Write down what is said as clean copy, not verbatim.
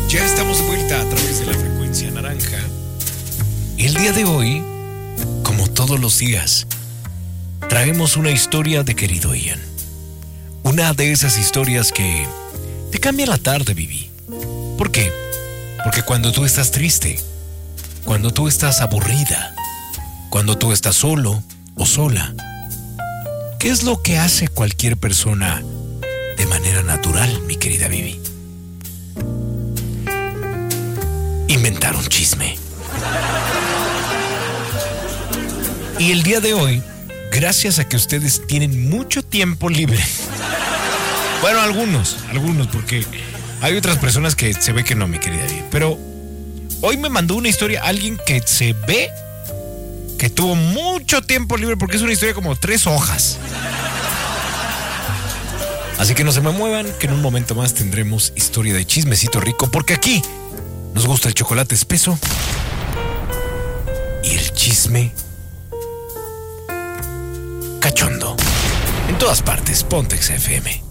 Ya estamos de vuelta a través de la frecuencia naranja. Y el día de hoy, como todos los días, traemos una historia de querido Ian. Una de esas historias que te cambia la tarde, Vivi. ¿Por qué? Porque cuando tú estás triste, cuando tú estás aburrida, cuando tú estás solo o sola, ¿qué es lo que hace cualquier persona de manera natural, mi querida Vivi? Inventar un chisme. Y el día de hoy, gracias a que ustedes tienen mucho tiempo libre, bueno, algunos, porque hay otras personas que se ve que no, mi querida Vivi, pero hoy me mandó una historia alguien que se ve que tuvo mucho tiempo libre, porque es una historia como 3 hojas. Así que no se me muevan, que en un momento más tendremos historia de chismecito rico, porque aquí nos gusta el chocolate espeso y el chisme cachondo. En todas partes, Pontex FM.